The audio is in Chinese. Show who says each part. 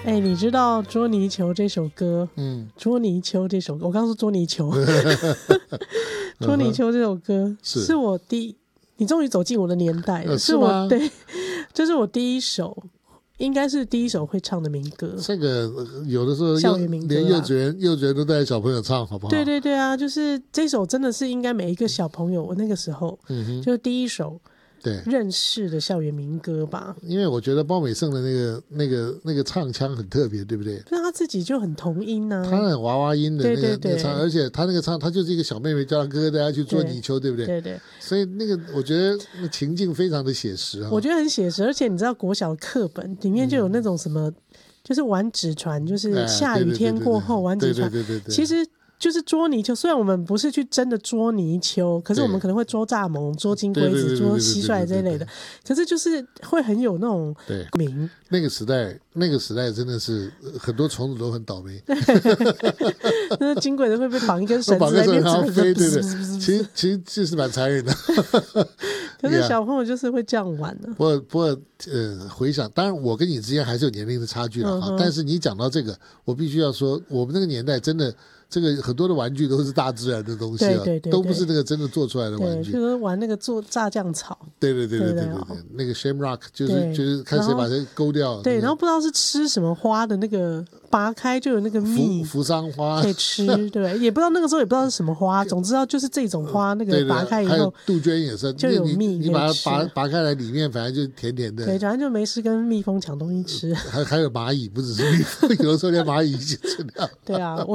Speaker 1: 你知道捉泥鳅这首歌？捉泥鳅这首歌，我刚刚说捉泥鳅，捉泥鳅这首歌是我你终于走进我的年代了，是我对，这是我第一首。应该是第一首会唱的民歌，
Speaker 2: 这个有的时候
Speaker 1: 校园民歌
Speaker 2: 连幼稚园都带小朋友唱，好不好？
Speaker 1: 对对对啊，就是这首真的是应该每一个小朋友，我那个时候就是第一首对认识的校园民歌吧。
Speaker 2: 因为我觉得包美胜的那个唱腔很特别，对不对？
Speaker 1: 就是他自己就很童音啊，
Speaker 2: 他很娃娃音的那个
Speaker 1: 对对对
Speaker 2: 那个唱，而且他那个唱，他就是一个小妹妹叫他哥哥带他去捉泥鳅，对不对？
Speaker 1: 对对。
Speaker 2: 所以那个我觉得那情境非常的写实啊，
Speaker 1: 我觉得很写实，而且你知道国小课本里面就有那种什么，就是玩纸船，就是下雨天过后玩纸船，其实就是捉泥鳅。虽然我们不是去真的捉泥鳅，可是我们可能会捉蚱蜢、捉金龟子、捉蟋蟀这一类的，可是就是会很有那种名。
Speaker 2: 那个时代真的是很多虫子都很倒霉，
Speaker 1: 那金龟子会被绑一根绳子在那边
Speaker 2: 飞，对对，其实这是蛮残忍的。
Speaker 1: 可是小朋友就是会这样玩的。
Speaker 2: 不过回想，当然我跟你之间还是有年龄的差距了哈。但是你讲到这个，我必须要说，我们那个年代真的。这个很多的玩具都是大自然的东西啊，
Speaker 1: 对，
Speaker 2: 都不是那个真的做出来的玩具。
Speaker 1: 就是玩那个做炸酱草。
Speaker 2: 对，那个 Shamrock 就是看谁把谁勾掉。
Speaker 1: 对，然后不知道是吃什么花的那个拔开就有那个蜜，
Speaker 2: 扶桑花
Speaker 1: 可以吃，对，也不知道那个时候也不知道是什么花，总知道就是这种花，那个拔开以后，
Speaker 2: 杜鹃也是
Speaker 1: 就有蜜，
Speaker 2: 你把它拔开来，里面反正就甜甜的。
Speaker 1: 对，反正就没事跟蜜蜂抢东西吃。
Speaker 2: 还有蚂蚁，不只是蜜蜂，有的时候连蚂蚁一起吃掉。
Speaker 1: 对啊。